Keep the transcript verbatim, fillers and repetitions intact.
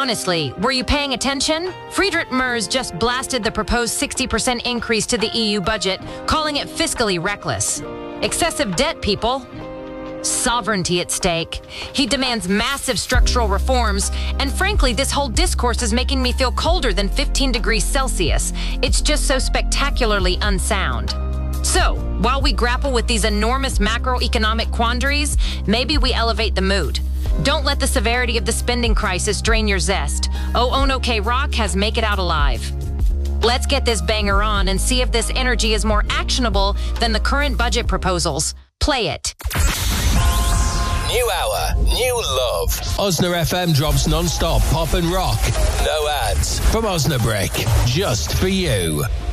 honestly, were you paying attention? Friedrich Merz just blasted the proposed sixty percent increase to the E U budget, calling it fiscally reckless. Excessive debt, people. Sovereignty at stake. He demands massive structural reforms, and frankly, this whole discourse is making me feel colder than fifteen degrees Celsius. It's just so spectacularly unsound. So, while we grapple with these enormous macroeconomic quandaries, maybe we elevate the mood. Don't let the severity of the spending crisis drain your zest. Oh Ono K Rock has Make It Out Alive. Let's get this banger on and see if this energy is more actionable than the current budget proposals. Play it. New hour, new love. Osna F M drops non-stop pop and rock. No ads from Osnabrick, just for you.